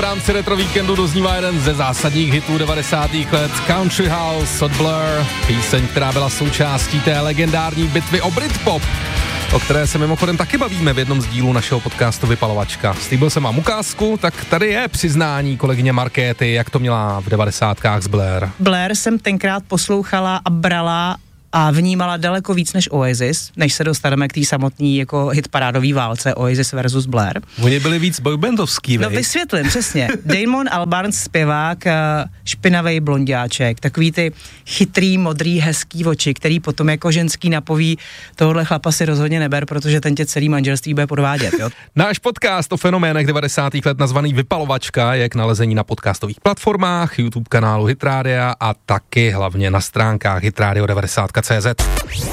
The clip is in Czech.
v rámci Retro Víkendu doznívá jeden ze zásadních hitů 90. let, Country House od Blur, píseň, která byla součástí té legendární bitvy o Britpop, o které se mimochodem taky bavíme v jednom z dílů našeho podcastu Vypalovačka. Slíbil jsem vám ukázku, tak tady je přiznání kolegyně Markéty, jak to měla v 90kách z Blur. Blur jsem tenkrát poslouchala a brala a vnímala daleko víc než Oasis, než se dostaneme k té samotný jako hitparádový válce Oasis versus Blur. Oni byli víc boybandovský, No vysvětlím, přesně. Damon Albarn, zpěvák, špinavej blonďáček, takový ty chytrý, modrý, hezký oči, který potom jako ženský napoví, tohle chlapa si rozhodně neber, protože ten tě celý manželství bude podvádět, jo. Náš podcast o fenoménech 90. let nazvaný Vypalovačka je k nalezení na podcastových platformách, YouTube kanálu Hit Rádia a taky hlavně na stránkách hitradio90.cz.